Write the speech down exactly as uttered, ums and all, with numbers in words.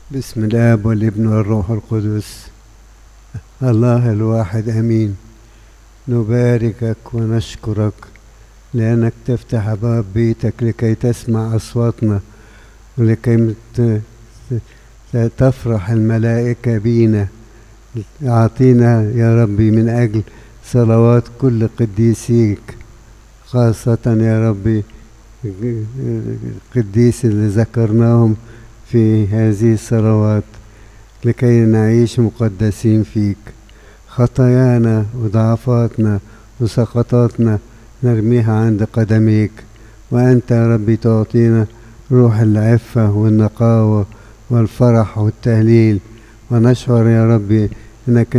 بسم الآب والابن والروح القدس الله الواحد أمين. نباركك ونشكرك لأنك تفتح أبواب بيتك لكي تسمع أصواتنا، ولكي ت- ت- تفرح الملائكة بينا. أعطينا يا ربي من أجل صلوات كل قديسيك، خاصة يا ربي القديس اللي ذكرناهم في هذه الصلوات، لكي نعيش مقدسين فيك. خطايانا وضعفاتنا وسقطاتنا نرميها عند قدميك، وأنت يا ربي تعطينا روح العفة والنقاوة والفرح والتهليل، ونشعر يا ربي أنك